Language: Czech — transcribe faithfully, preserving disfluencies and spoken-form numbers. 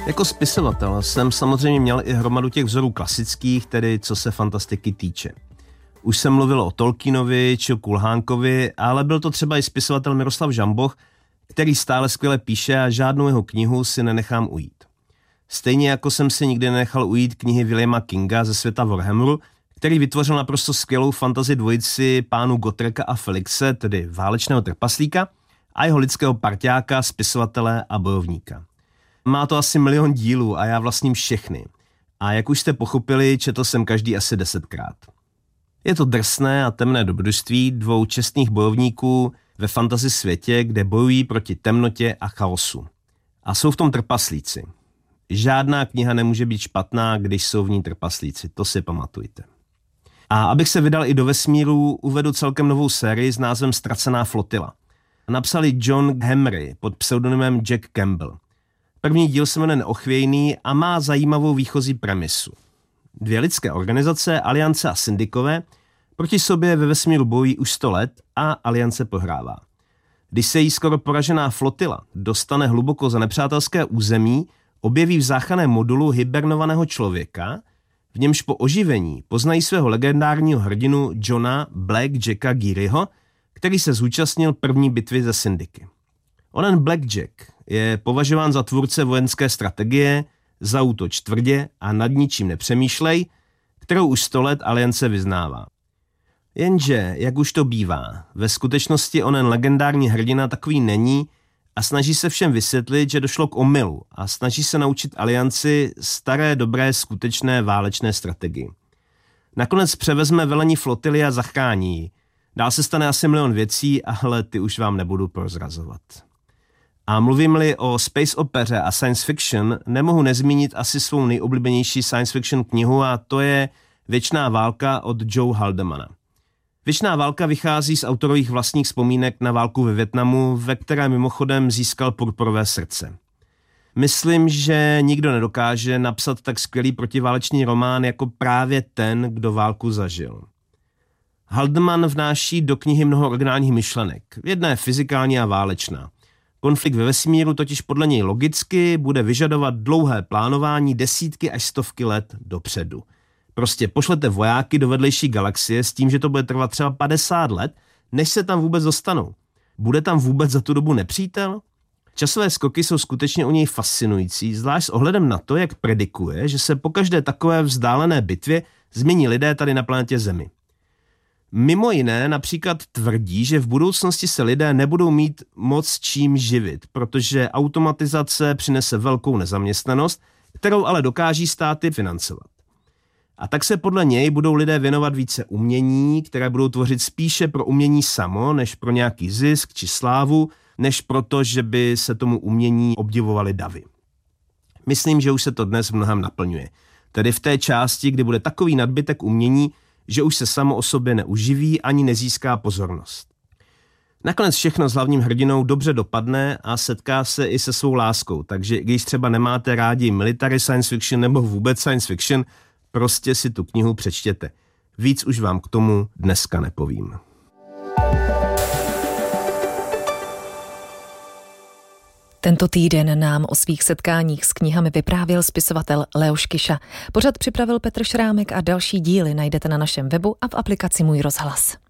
Jako spisovatel jsem samozřejmě měl i hromadu těch vzorů klasických, tedy co se fantastiky týče. Už jsem mluvil o Tolkienovi či o Kulhánkovi, ale byl to třeba i spisovatel Miroslav Žamboch, který stále skvěle píše a žádnou jeho knihu si nenechám ujít. Stejně jako jsem si nikdy nenechal ujít knihy Williama Kinga ze světa Warhammeru, který vytvořil naprosto skvělou fantasy dvojici pánů Gottreka a Felixe, tedy válečného trpaslíka, a jeho lidského parťáka, spisovatele a bojovníka. Má to asi milion dílů a já vlastním všechny. A jak už jste pochopili, četl jsem každý asi desetkrát. Je to drsné a temné dobrodružství dvou čestných bojovníků ve fantasy světě, kde bojují proti temnotě a chaosu. A jsou v tom trpaslíci. Žádná kniha nemůže být špatná, když jsou v ní trpaslíci, to si pamatujte. A abych se vydal i do vesmíru, uvedu celkem novou sérii s názvem Ztracená flotila. Napsali John Henry pod pseudonymem Jack Campbell. První díl se jmenuje Neochvějný a má zajímavou výchozí premisu. Dvě lidské organizace, Aliance a Syndikové, proti sobě ve vesmíru bojují už sto let a Aliance pohrává. Když se jí skoro poražená flotila dostane hluboko za nepřátelské území, objeví v záchranném modulu hibernovaného člověka, v němž po oživení poznají svého legendárního hrdinu Johna Blackjacka Gearyho, který se zúčastnil první bitvy ze Syndiky. Onen Blackjack je považován za tvůrce vojenské strategie, zaútoč tvrdě a nad ničím nepřemýšlej, kterou už sto let Aliance vyznává. Jenže, jak už to bývá, ve skutečnosti onen legendární hrdina takový není a snaží se všem vysvětlit, že došlo k omylu a snaží se naučit Alianci staré, dobré, skutečné válečné strategii. Nakonec převezme velení flotily a zachrání ji. Dál se stane asi milion věcí, ale ty už vám nebudu prozrazovat. A mluvím-li o space opeře a science fiction, nemohu nezmínit asi svou nejoblíbenější science fiction knihu a to je Věčná válka od Joe Haldemana. Věčná válka vychází z autorových vlastních vzpomínek na válku ve Vietnamu, ve které mimochodem získal purpurové srdce. Myslím, že nikdo nedokáže napsat tak skvělý protiválečný román jako právě ten, kdo válku zažil. Haldeman vnáší do knihy mnoho originálních myšlenek. Jedna je fyzikální a válečná. Konflikt ve vesmíru totiž podle něj logicky bude vyžadovat dlouhé plánování desítky až stovky let dopředu. Prostě pošlete vojáky do vedlejší galaxie s tím, že to bude trvat třeba padesát let, než se tam vůbec dostanou. Bude tam vůbec za tu dobu nepřítel? Časové skoky jsou skutečně u něj fascinující, zvlášť s ohledem na to, jak predikuje, že se po každé takové vzdálené bitvě změní lidé tady na planetě Zemi. Mimo jiné například tvrdí, že v budoucnosti se lidé nebudou mít moc čím živit, protože automatizace přinese velkou nezaměstnanost, kterou ale dokáží státy financovat. A tak se podle něj budou lidé věnovat více umění, které budou tvořit spíše pro umění samo, než pro nějaký zisk či slávu, než proto, že by se tomu umění obdivovaly davy. Myslím, že už se to dnes v mnohem naplňuje. Tedy v té části, kdy bude takový nadbytek umění, že už se samo o sobě neuživí ani nezíská pozornost. Nakonec všechno s hlavním hrdinou dobře dopadne a setká se i se svou láskou, takže když třeba nemáte rádi military science fiction nebo vůbec science fiction, prostě si tu knihu přečtěte. Víc už vám k tomu dneska nepovím. Tento týden nám o svých setkáních s knihami vyprávěl spisovatel Leoš Kyša. Pořad připravil Petr Šrámek a další díly najdete na našem webu a v aplikaci Můj rozhlas.